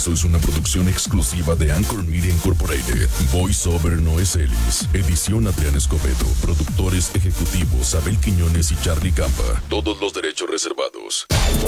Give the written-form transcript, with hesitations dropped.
caso es una producción exclusiva de Anchor Media Incorporated. Voiceover Noé Celis. Edición Adrián Escobedo. Productores ejecutivos Abel Quiñones y Charlie Campa. Todos los derechos reservados.